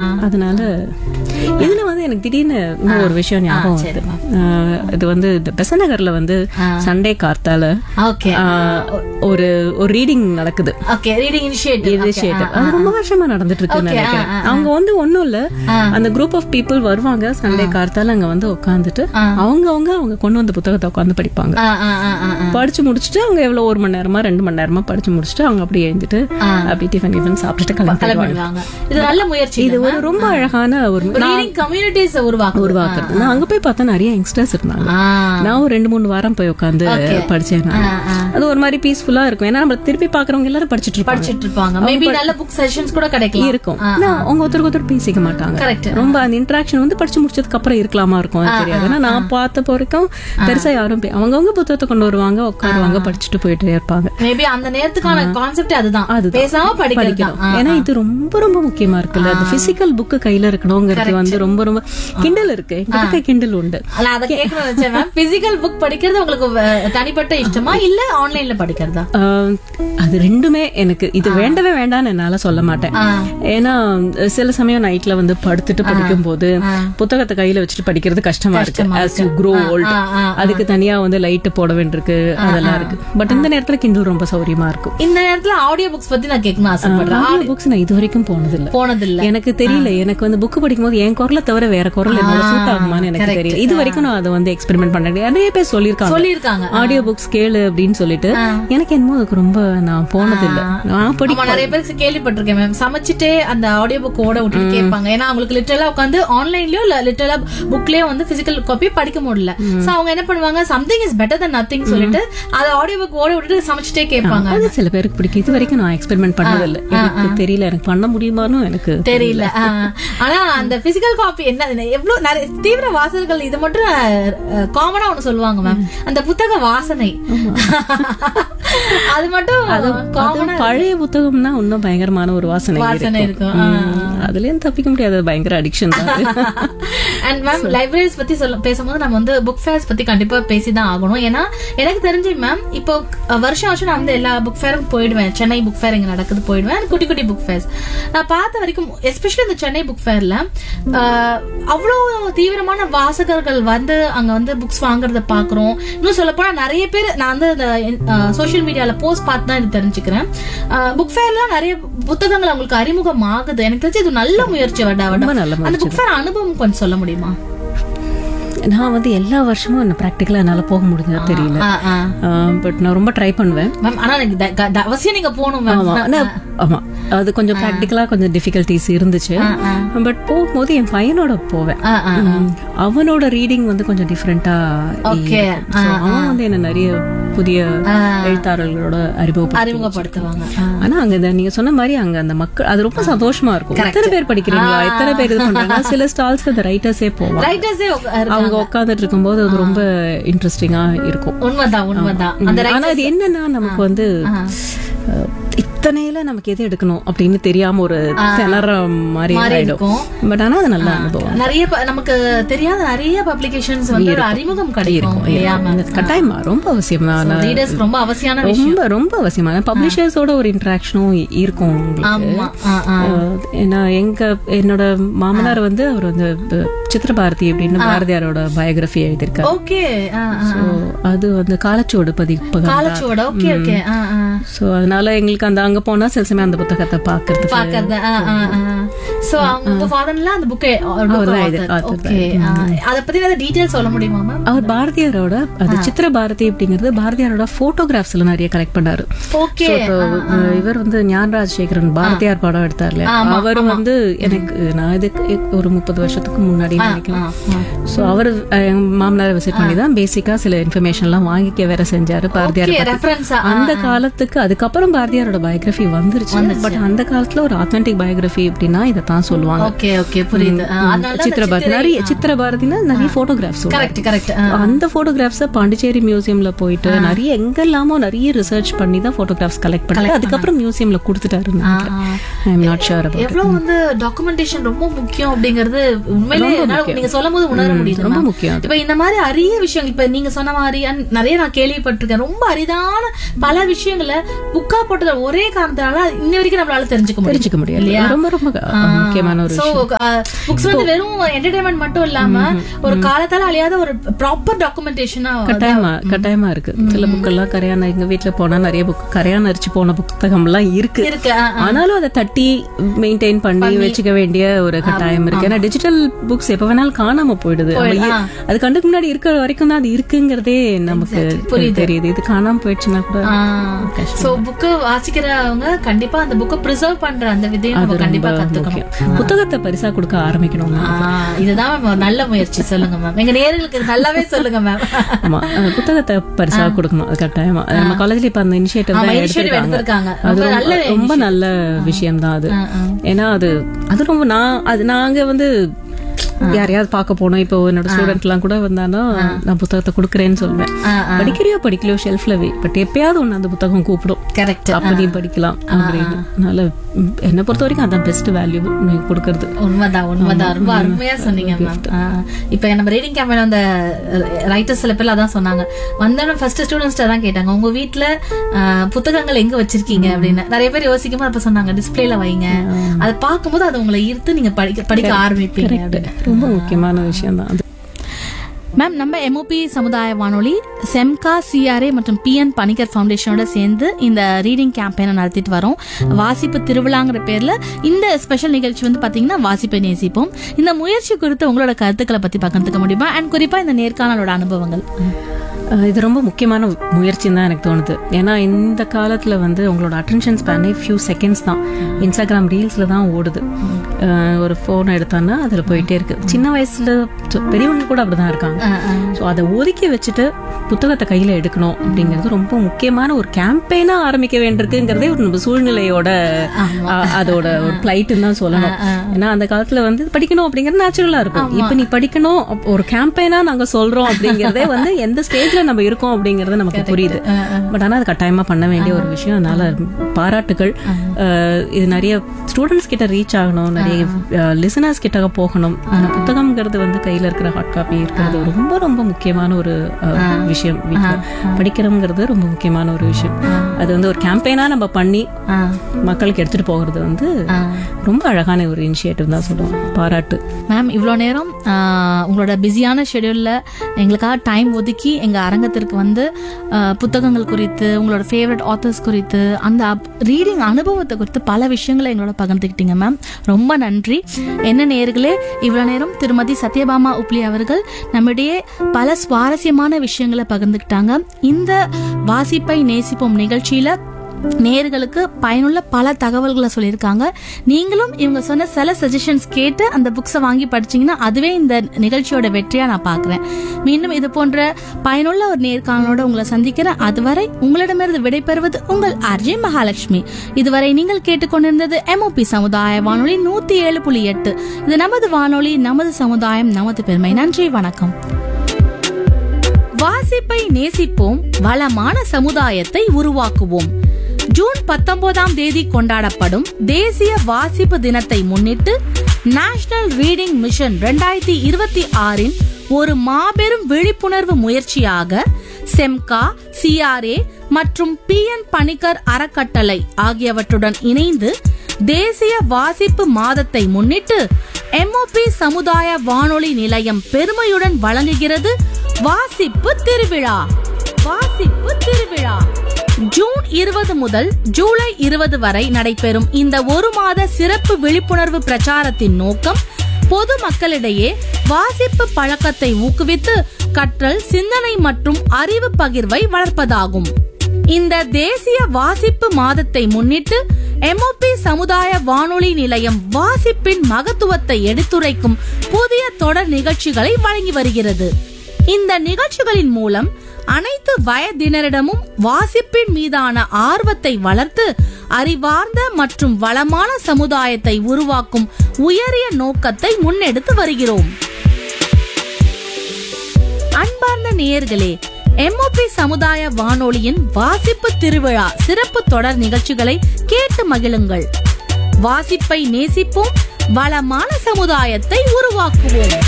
அதனால இதுல வந்து எனக்கு திடீர்னு இன்னும் ஒரு விஷயம் ஞாபகம் வருது. இது வந்து இந்த பெசநகர்ல வந்து சண்டே கார்த்தால ஒரு ரீடிங் நடக்குது. அது ரொம்ப வருஷமா நடந்துட்டு இருக்குன்னு நினைக்கிறேன். அவங்க வந்து ஒண்ணும் இல்ல, அந்த குரூப் ஆஃப் பீப்புள் வருவாங்க சண்டே கார்த்தால அங்க வந்து உட்காந்துட்டு அவங்க கொண்டு வந்த புத்தகத்தை உட்காந்து படிப்பாங்க. படிச்சு முடிச்சுட்டு அவங்க எவ்வளவு 1 மணி நேரமா 2 மணி நேரமா படிச்சு முடிச்சுட்டு அவங்க அப்படியே எழுந்துட்டு அப்படி டிஃபன் சாப்பிட்டுட்டு கிளம்பிடுவாங்க. இது நல்ல முயற்சி. இது ஒரு ரொம்ப அழகான ஒரு கம்யூனிட்டிஸ் உருவாக்குறது. நான் அங்க போய் பார்த்தா நிறைய யங்ஸ்டர்ஸ் இருந்தாங்க. நான் ஒரு 2-3 வாரம் போய் உட்காந்து படிச்சேன். அது ஒரு மாதிரி பீஸ்ஃபுல்லா இருக்கும். ஏன்னா நம்ம திருப்பி பாக்குறவங்க எல்லாரும் படிச்சிட்டு இருப்பாங்க. மேபி நல்ல புக் செஷன்ஸ் கூட கிடைக்கலாம் இருக்கும். அவங்க ஒருத்தருக்கு பேசிக்க மாட்டாங்க. ரொம்ப அந்த இன்டராக்ஷன் வந்து படிச்சு முடிச்சதுக்கு அப்புறம் இருக்கலாமா இருக்கும் தெரியாது. ஏன்னா நான் பார்த்த வரைக்கும் பெருசா யாரும் அவங்கவுங்க புத்தகத்தை கொண்டு வருவாங்க, உட்காருவாங்க, படிச்சுட்டு போயிட்டே இருப்பாங்க. மேபி அந்த நேரத்துக்கான கான்செப்ட் அதுதான், பேசாம படிக்கணும். ஏன்னா இது ரொம்ப ரொம்ப முக்கியமா இருக்குல்ல. அந்த பிசிக்கல் புக் கையில இருக்கணும்ங்கிறது வந்து ரொம்ப ரொம்ப கிண்டல் இருக்கு. எங்க கிண்டல் உண்டு. அத கேட்கணும். பிசிக்கல் புக் படிக்கிறது உங்களுக்கு தனிப்பட்ட இஷ்டமா இல்ல ஆன்லைன்ல படிக்கிறதா? அது ரெண்டுமே எனக்கு இது வேண்டவே வேண்டாம்னு என்னால சொல்ல மாட்டேன். ஏன்னா சில சமயம் நைட்ல வந்து படுத்துட்டு படிக்கும் போது புத்தகத்தை கையில வச்சுட்டு படிக்கிறது கஷ்டமா இருக்கு. as you grow old அதுக்கு தனியா வந்து லைட் போட வேண்டியிருக்கு, அதெல்லாம் இருக்கு. பட் இந்த நேரத்துல கிண்டல் ரொம்ப சௌரியமா இருக்கும். இந்த நேரத்துல ஆடியோ புக்ஸ் பத்தி நான் கேட்கணும் ஆசைப்படுறேன். ஆடியோ புக்ஸ் நான் இது வரைக்கும் போனதில்ல. எனக்கு தெரியல. எனக்கு வந்து புக் படிக்கும் போது என் குரலை தவிர வேற குரல் என்னால சூட் ஆகுமான்னு எனக்கு தெரியல. இது வரைக்கும் நான் அதை வந்து எக்ஸ்பெரிமெண்ட் பண்ணேன். நிறைய பேர் சொல்லிருக்காங்க ஆடியோ புக்ஸ் கேளு அப்படின்னு சொல்லிட்டு. எனக்கு என்னமோ அதுக்கு ரொம்ப நான் போனதில்லை. நான் படிக்க நிறைய பேருக்கு கேள்விப்பட்டிருக்கேன் மேம். சமைச்சிட்டே அந்த ஆடியோ புக் ஓட விட்டுட்டு கேட்பாங்க. ஏன்னா அவங்களுக்கு லிட்டரலா உட்காந்து ஆன்லைன்லயோ இல்ல லிட்டரலா புக்லயோ வந்து பிசிக்கல் காப்பி படிக்க முடியல. சோ அவங்க என்ன பண்ணுவாங்க, something is better then nothing சொல்லிட்டு அதை ஆடியோ புக் ஓட விட்டுட்டு சமைச்சிட்டே கேட்பாங்க. அது சில பேருக்கு பிடிக்கும். இது வரைக்கும் நான் எக்ஸ்பெரிமெண்ட் பண்ணதில்லை. எனக்கு தெரியல, எனக்கு பண்ண முடியுமான்னு எனக்கு தெரியல. ஆனா அந்த பிசிக்கல் காப்பி என்ன எவ்வளவு நிறைய தீவிர வாசகர்கள் இது மட்டும் காமனா ஒண்ணு சொல்லுவாங்க மேம், அந்த புத்தக வாசனை. அது மட்டும் பழைய புத்தகம்னா இன்னும் பயங்கரமான ஒரு வாசனை இருக்கும். அதுலயும் தப்பிக்க முடியாது, பயங்கர அடிக்ஷன் தான். அண்ட் மேம் லைப்ரரிஸ் பத்தி பேசும்போது நம்ம வந்து புக் ஃபேர்ஸ் பத்தி கண்டிப்பா பேசிதான் ஆகணும். ஏன்னா எனக்கு தெரிஞ்சு மேம் இப்போ வருஷம் நான் வந்து எல்லா புக் ஃபேரும் போயிடுவேன். சென்னை புக் ஃபேர் இங்க நடக்குது போயிடுவேன். குட்டி குட்டி புக் ஃபேர்ஸ் நான் பார்த்த வரைக்கும் எஸ்பெஷலி இந்த சென்னை புக் ஃபேர்ல அவ்வளவு தீவிரமான வாசகர்கள் வந்து அங்க வந்து புக்ஸ் வாங்குறத பாக்குறோம். இன்னும் சொல்ல போனா நிறைய பேர் நான் வந்து சோசியல் மீடியால போஸ்ட் பார்த்து தான் இது தெரிஞ்சுக்கிறேன். புக் ஃபேர்லாம் நிறைய புத்தகங்கள் அவங்களுக்கு அறிமுகம் ஆகுது. எனக்கு தெரிஞ்சு இது நல்ல முயற்சி. அந்த புக் ஃபேர் அனுபவம் கொஞ்சம் சொல்ல முடியுமா? நான் வந்து எல்லா வருஷமும் என்ன பிராக்டிகலா என்னால போக முடிஞ்சது தெரியல. பட் நான் ரொம்ப ட்ரை பண்ணுவேன். ஆனா அவசியம் நீங்க போகணும். ஆமா, அது கொஞ்சம் பிராக்டிகலா கொஞ்சம் டிஃபிகல்டிஸ் இருந்துச்சு. பட் போகும்போது என் பையனோட போவேன். அவனோட ரீடிங் வந்து கொஞ்சம் டிஃபரெண்டா. அவன் வந்து என்ன நிறைய புதிய எழுத்தாளர்களோட அறிமுகப்படுத்துவாங்க. ஆனா அங்க நீங்க சொன்ன மாதிரி அங்க அந்த மக்கள் அது ரொம்ப சந்தோஷமா இருக்கும். எத்தனை பேர் படிக்கிறீங்களா, எத்தனை பேர் இது பண்றாங்க. சில ஸ்டால்ஸ்க்கு அந்த ரைட்டர்ஸே போவாங்க. அவங்க உட்காந்துட்டு இருக்கும் போது அது ரொம்ப இன்ட்ரெஸ்டிங்கா இருக்கும். ஆனா அது என்னன்னா நமக்கு வந்து இத்தனையில நமக்கு எது எடுக்கணும் அப்படின்னு தெரியாம ஒரு திணற மாதிரி ஆயிடும். பட் ஆனா அது நல்ல அனுபவம். நிறைய நமக்கு தெரியாத நிறைய பப்ளிகேஷன்ஸ் வந்து அறிமுகம் கிடைக்கும். கட்டாயமா ரொம்ப அவசியம். ரொம்ப அவசியமான ரொம்ப ரொம்ப அவசியமான பப்ளிஷர்ஸோட ஒரு இன்டராக்ஷனும் இருக்கும். ஏன்னா என்னோட மாமனார் வந்து அவர் வந்து சித்திரபாரதி அப்படின்னு பாரதியாரோட பயோகிராஃபி எழுதியிருக்காரு. அது வந்து காலச்சுவடு பதிப்பகம். சோ அதனால எங்களுக்கு அந்த அங்க போனா சில சமயம் அந்த புத்தகத்தை பாக்குறது. சோ அவங்க ஃபாதர்லாம் அந்த புக் அத பத்தி டீடைல்ஸ் சொல்ல முடியுமா மேம்? அவர் பாரதியாரோட அது சித்திரபாரதி அப்படிங்கிறது பாரதியாரோட போட்டோகிராஃப்ஸ்ல நிறைய கலெக்ட் பண்ணாரு. இவர் வந்து ஞானராஜசேகரன் பாரதியார் படம் எடுத்தார்ல, அவர் வந்து எனக்கு நான் இதுக்கு ஒரு 30 வருஷத்துக்கு முன்னாடி நினைக்கிறேன். சோ அவர் மாமனாரை விசிட் பண்ணி தான் பேசிக்கா சில இன்ஃபர்மேஷன் எல்லாம் வாங்கிக்க வேற செஞ்சாரு பாரதியார். அந்த காலத்துக்கு அதுக்கப்புறம் பாரதியாரோட பயோகிராஃபி வந்துருச்சு. பட் அந்த காலத்துல ஒரு ஆத்தென்டிக் பயோகிராஃபி அப்படின்னா இதைத்தான் சொல்லுவாங்க. சித்திரபாரதினா நிறைய போட்டோகிராஃப்ஸ். அந்த போட்டோகிராஃப்ஸ் பாண்டிச்சேரி மியூசியம்ல போயிட்டு நிறைய எங்கெல்லாமோ நிறைய ரிசர்ச் பண்ணி தான் போட்டோகிராஃப்ஸ் கலெக்ட் பண்ணி அதுக்கப்புறம் மியூசியம்ல கொடுத்துட்டாரு. I am not sure about. எவ்வளவு வந்து டாக்குமெண்டேஷன் ரொம்ப முக்கியம் அப்படிங்கிறது உண்மையிலே நீங்க சொல்லும் போது உணர முடியுது. ரொம்ப முக்கியம். இப்ப இந்த மாதிரி அரிய விஷயங்கள் இப்ப நீங்க சொன்ன மாதிரி நிறைய நான் கேள்விப்பட்டிருக்கேன். ரொம்ப அரிதான பல விஷயங்களை புக்கா போட்டது ஒரே காரணத்தினால இன்ன வரைக்கும் நம்மளால தெரிஞ்சுக்க முடியும் இல்லையா? ரொம்ப ரொம்ப முக்கியமான ஒரு புக்ஸ் வந்து வெறும் என்டர்டைன்மெண்ட் மட்டும் இல்லாம ஒரு காலத்தால அழியாத ஒரு ப்ராப்பர் டாக்குமெண்டேஷனா கட்டாயமா இருக்கு. சில புக் எல்லாம் கரையான, எங்க வீட்டுல போனா நிறைய புக் கரையான அரிச்சு போன புத்தகம் எல்லாம் இருக்கு. ஆனாலும் அதை தட்டி மெயின்டைன் பண்ணி வச்சுக்க வேண்டிய ஒரு கட்டாயம் இருக்கு. ஏன்னா டிஜிட்டல் புக்ஸ் எப்ப வேணாலும் காணாம போயிடுது. அது கண்டுக்கு முன்னாடி இருக்கிற வரைக்கும் தான் அது இருக்குங்கிறதே நமக்கு தெரியுது. இது காணாம போயிடுச்சுன்னா கூட சோ புக் வாசிக்கிறவங்க கண்டிப்பா அந்த புக்கை பிரிசர்வ் பண்ற அந்த விதையை கண்டிப்பா கத்துக்கணும். புத்தகத்தை பரிசா கொடுக்க ஆரம்பிக்கணும். இதுதான் நல்ல முயற்சி. சொல்லுங்க மேம், எங்க நேயர்களுக்கு நல்லாவே சொல்லுங்க மேம். ஆமா, புத்தகத்தை பரிசா கொடுக்கணும். அது கட்டாயமா நம்ம காலேஜ்ல இப்ப அந்த இனிஷியேட்டிவ் எடுத்திருக்காங்க. அது ரொம்ப நல்ல விஷயம் தான் அது. ஏன்னா அது ரொம்ப நாங்க வந்து யாரையாவது பார்க்க போனோம். இப்போ என்னோட ஸ்டூடெண்ட் எல்லாம் கூட வந்தானா நான் புத்தகத்தை கொடுக்குறேன்னு சொல்லுவேன். படிக்கிறியோ ஷெல்ஃப்ல வை, பட் எப்பயாவது ஒண்ணு அந்த புத்தகம் கூப்பிடும். கரெக்ட், அப்ப நீ படிக்கலாம் அப்படின்னு. அதனால என்ன பொறுத்த வரைக்கும் அதான் பெஸ்ட் வேல்யூ நீங்க கொடுக்கறது. உண்மைதான். ரொம்ப அருமையா சொன்னீங்க மேம். இப்ப நம்ம ரீடிங் கேம்பெயின் அந்த ரைட்டர்ஸ் சில பேர் அதான் சொன்னாங்க. வந்தாலும் ஃபர்ஸ்ட் ஸ்டூடெண்ட்ஸ் தான் கேட்டாங்க, உங்க வீட்டுல புத்தகங்கள் எங்க வச்சிருக்கீங்க அப்படின்னு. நிறைய பேர் யோசிக்கும் போது அப்ப சொன்னாங்க டிஸ்பிளேல வைங்க. அதை பார்க்கும்போது அது உங்களை ஈர்த்து நீங்க படிக்க ஆரம்பிப்பீங்க. ரொம்ப முக்கியமான விஷயம் தான் அது. மேம், நம்ம எம்ஓபி சமுதாய வானொலி செம்கா, சிஆர்ஏ மற்றும் பிஎன் பணிக்கர் ஃபவுண்டேஷனோட சேர்ந்து இந்த ரீடிங் கேம்பெயினை நடத்திட்டு வரோம். வாசிப்பு திருவிழாங்கிற பேர்ல இந்த ஸ்பெஷல் நிகழ்ச்சி வந்து பாத்தீங்கன்னா வாசிப்பை நேசிப்போம். இந்த முயற்சி குறித்து உங்களோட கருத்துக்களை பத்தி பகிர்ந்துக்க முடியுமா? அண்ட் குறிப்பா இந்த நேர்காணலோட அனுபவங்கள். இது ரொம்ப முக்கியமான முயற்சின்னு தான் எனக்கு தோணுது. ஏன்னா இந்த காலத்துல வந்து உங்களோட அட்டென்ஷன் ஸ்பேனே ஃபியூ செகண்ட்ஸ் தான். இன்ஸ்டாகிராம் ரீல்ஸ்ல தான் ஓடுது. ஒரு போன் எடுத்தான்னா அதுல போயிட்டே இருக்கு. சின்ன வயசுல பெரியவங்க கூட அப்படிதான் இருக்காங்க. ஸோ அதை ஒதுக்கி வச்சுட்டு புத்தகத்தை கையில எடுக்கணும் அப்படிங்கிறது ரொம்ப முக்கியமான ஒரு கேம்பெயினா ஆரம்பிக்க வேண்டியிருக்குங்கிறதே ஒரு சூழ்நிலையோட அதோட ஒரு பிளைட்டுன்னு தான் சொல்லணும். ஏன்னா அந்த காலத்துல வந்து படிக்கணும் அப்படிங்கிறது நேச்சுரலா இருக்கும். இப்ப நீ படிக்கணும் ஒரு கேம்பெயினா நாங்க சொல்றோம் அப்படிங்கறதே வந்து எந்த ஸ்டேஜ்ல நம்ம இருக்கோம் அப்படிங்கறது நமக்கு புரியுது. பட் ஆனா அது கட்டாயமா பண்ண வேண்டிய ஒரு விஷயம். அதனால பாராட்டுகள். இது நிறைய ஸ்டூடெண்ட்ஸ் கிட்ட ரீச் ஆகணும், நிறைய லிசனர்ஸ் கிட்ட போகணும். புத்தகம்ங்கிறது வந்து கையில இருக்கிற ஹார்ட் காப்பி இருக்கிறது ரொம்ப ரொம்ப முக்கியமான ஒரு விஷயம். படிக்கிறோம்ங்கிறது ரொம்ப முக்கியமான ஒரு விஷயம். அது வந்து ஒரு கேம்பெயினா நம்ம பண்ணி மக்களுக்கு எடுத்துட்டு போகிறது வந்து ரொம்ப அழகான ஒரு இனிஷியேட்டிவ் தான் சொல்லுவோம். பாராட்டு மேம். இவ்வளவு நேரம் உங்களோட பிஸியான ஷெட்யூல்ல எங்களுக்காக டைம் ஒதுக்கி எங்க அரங்கத்திற்கு வந்து புத்தகங்கள் குறித்து, உங்களோட ஃபேவரட் ஆத்தர்ஸ் குறித்து, அந்த ரீடிங் அனுபவத்தை குறித்து பல விஷயங்களை எங்களோட பகிர்ந்துக்கிட்டீங்க மேம். ரொம்ப நன்றி. என்ன நேயர்களே, இவ்வளவு நேரம் திருமதி சத்யபாமா உப்லி அவர்கள் நம்மிடையே பல சுவாரஸ்யமான விஷயங்களை பகிர்ந்துக்கிட்டாங்க. இந்த வாசிப்பை நேசிப்போம் நிகழ்ச்சியில நேயர்களுக்கு பயனுள்ள பல தகவல்களை சொல்லியிருக்காங்க. நீங்களும் இவங்க சொன்ன சில சஜஷன்ஸ் கேட்டு அந்த புக்ஸை வாங்கி படிச்சீங்கன்னா அதுவே இந்த நிகழ்ச்சியோட வெற்றியா நான் பாக்குறேன். மீண்டும் இது போன்ற பயனுள்ள ஒரு நேர்காணலோட உங்களை சந்திக்கிறேன். அதுவரை உங்களிடமிருந்து விடைபெறுவது உங்கள் ஆர்ஜே மகாலட்சுமி. இதுவரை நீங்கள் கேட்டுக்கொண்டிருந்தது எம்ஓபி சமுதாய வானொலி 107.8. இது நமது வானொலி, நமது சமுதாயம், நமது பெருமை. நன்றி, வணக்கம். வாசிப்பை நேசிப்போம், வளமான சமுதாயத்தை உருவாக்குவோம். ஜூன் 19ஆம் தேதி கொண்டாடப்படும் தேசிய வாசிப்பு தினத்தை முன்னிட்டு நேஷனல் ரீடிங் மிஷன் 2026 ஒரு மாபெரும் விழிப்புணர்வு முயற்சியாக செம்கா, சிஆர்ஏ மற்றும் பிஎன் பணிக்கர் அறக்கட்டளை ஆகியவற்றுடன் இணைந்து தேசிய வாசிப்பு மாதத்தை முன்னிட்டு எம்ஓபி சமுதாய வானொலி நிலையம் பெருமையுடன் வழங்குகிறது வாசிப்பு திருவிழா. வாசிப்பு திருவிழா ஜூன் 20 முதல் ஜூலை 20 வரை நடைபெறும் இந்த ஒரு மாத சிறப்பு விழிப்புணர்வு பிரச்சாரத்தின் நோக்கம் பொது மக்களிடையே வாசிப்பு பழக்கத்தை ஊக்குவித்து கற்றல், சிந்தனை மற்றும் அறிவு பகிர்வை வளர்ப்பதாகும். இந்த தேசிய வாசிப்பு மாதத்தை முன்னிட்டு எம்ஓபி சமுதாய வானொலி நிலையம் வாசிப்பின் மகத்துவத்தை எடுத்துரைக்கும் புதிய தொடர் நிகழ்ச்சிகளை வழங்கி வருகிறது. இந்த நிகழ்ச்சிகளின் மூலம் அனைத்து வயதினரிடமும் வாசிப்பின் மீதான ஆர்வத்தை வளர்த்து அறிவார்ந்த மற்றும் வளமான சமுதாயத்தை உருவாக்கும் உயரிய நோக்கத்தை முன்னெடுத்து வருகிறோம். அன்பார்ந்த நேயர்களே, எம்ஓபி சமுதாய வானொலியின் வாசிப்பு திருவிழா சிறப்பு தொடர் நிகழ்ச்சிகளை கேட்டு மகிழுங்கள். வாசிப்பை நேசிப்போம், வளமான சமுதாயத்தை உருவாக்குவோம்.